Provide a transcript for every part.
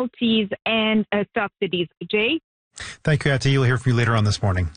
royalties and subsidies. Jay? Thank you, Ati. You'll hear from you later on this morning.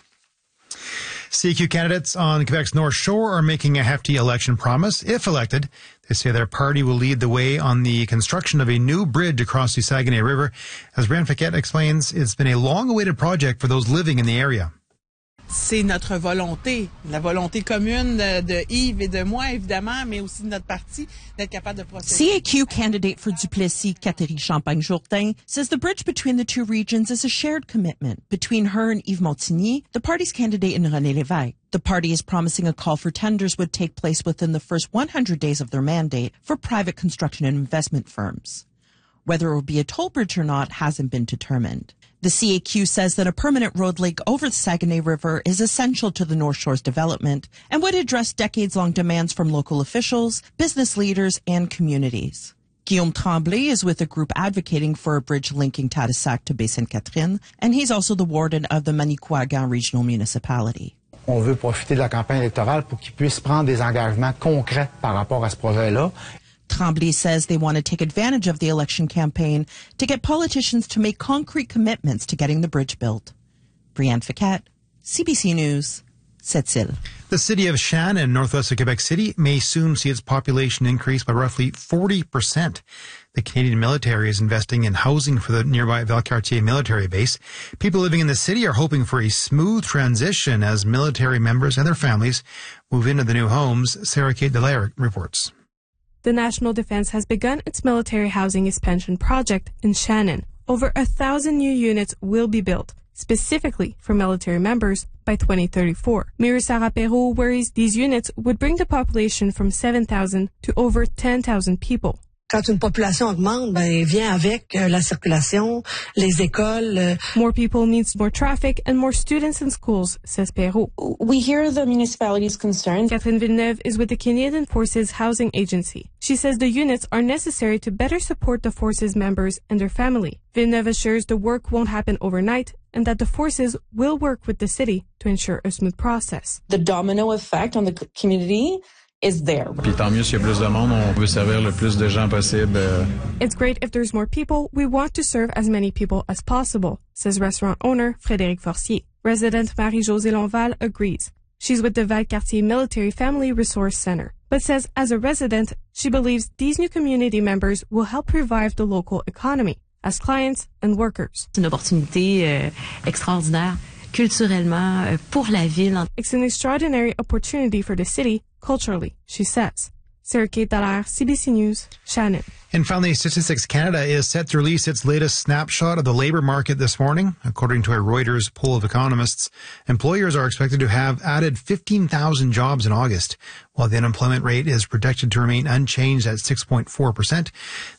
CQ candidates on Quebec's North Shore are making a hefty election promise. If elected, they say their party will lead the way on the construction of a new bridge across the Saguenay River. As Brianne Fiquette explains, it's been a long-awaited project for those living in the area. C'est notre volonté, la volonté commune de Yves et de moi, évidemment, mais aussi de notre parti, d'être capable de procéder. CAQ candidate for Duplessis, Catherine Champagne-Jourdain, says the bridge between the two regions is a shared commitment between her and Yves Montigny, the party's candidate, and René Lévesque. The party is promising a call for tenders would take place within the first 100 days of their mandate for private construction and investment firms. Whether it will be a toll bridge or not hasn't been determined. The CAQ says that a permanent road link over the Saguenay River is essential to the North Shore's development and would address decades-long demands from local officials, business leaders, and communities. Guillaume Tremblay is with a group advocating for a bridge linking Tadoussac to Baie-Sainte-Catherine, and he's also the warden of the Manicouagan Regional Municipality. On veut profiter de la campagne électorale pour qu'ils puissent prendre des engagements concrets par rapport à ce projet-là. Tremblay says they want to take advantage of the election campaign to get politicians to make concrete commitments to getting the bridge built. Brianne Fiquette, CBC News, Sept-Îles. The city of Shannon, northwest of Quebec City, may soon see its population increase by roughly 40%. The Canadian military is investing in housing for the nearby Valcartier military base. People living in the city are hoping for a smooth transition as military members and their families move into the new homes. Sarah Kate Delaire reports. The National Defense has begun its military housing expansion project in Shannon. Over 1,000 new units will be built, specifically for military members, by 2034. Mayor Sarah Perrault worries these units would bring the population from 7,000 to over 10,000 people. Quand une population augmente, vient avec la circulation, les écoles. More people means more traffic and more students in schools, says Perrault. We hear the municipality's concerns. Catherine Villeneuve is with the Canadian Forces Housing Agency. She says the units are necessary to better support the Forces members and their family. Villeneuve assures the work won't happen overnight and that the Forces will work with the city to ensure a smooth process. The domino effect on the community is there. Puis tant mieux s'il y a plus de monde, on veut servir le plus de gens possible. It's great if there's more people. We want to serve as many people as possible, says restaurant owner Frédéric Forcier. Resident Marie-Josée Lonval agrees. She's with the Valcartier Military Family Resource Center, but says as a resident, she believes these new community members will help revive the local economy as clients and workers. C'est une opportunité extraordinaire culturellement pour la ville. It's an extraordinary opportunity for the city culturally, she says. Sarah Kate Dallaire, CBC News, Shannon. And finally, Statistics Canada is set to release its latest snapshot of the labor market this morning. According to a Reuters poll of economists, employers are expected to have added 15,000 jobs in August, while the unemployment rate is projected to remain unchanged at 6.4%.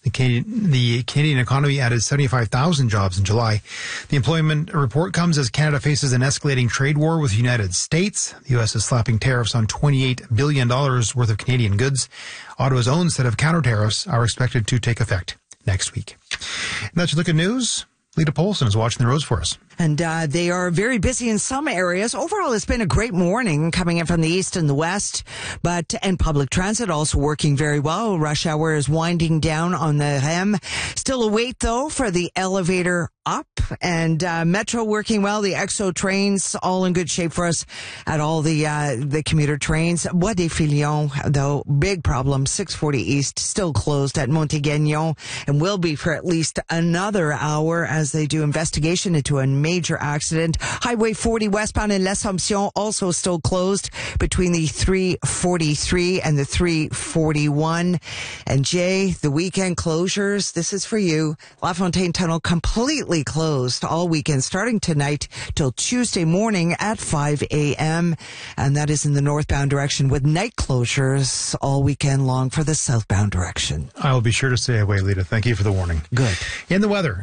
The Canadian economy added 75,000 jobs in July. The employment report comes as Canada faces an escalating trade war with the United States. The U.S. is slapping tariffs on $28 billion worth of Canadian goods. Ottawa's own set of counter tariffs are expected to take effect next week. And that's your look at news. Lita Polson is watching the roads for us. And they are very busy in some areas. Overall, it's been a great morning coming in from the east and the west. And public transit also working very well. Rush hour is winding down on the REM. Still a wait, though, for the elevator up. And Metro working well. The EXO trains all in good shape for us at all the commuter trains. Bois des Filions, though, big problem. 640 East still closed at Montigagnon and will be for at least another hour as they do investigation into a major accident. Highway 40 westbound in L'Assomption also still closed between the 343 and the 341. And Jay, the weekend closures, this is for you. LaFontaine Tunnel completely closed all weekend, starting tonight till Tuesday morning at 5 a.m. And that is in the northbound direction with night closures all weekend long for the southbound direction. I will be sure to stay away, Lita. Thank you for the warning. Good. In the weather.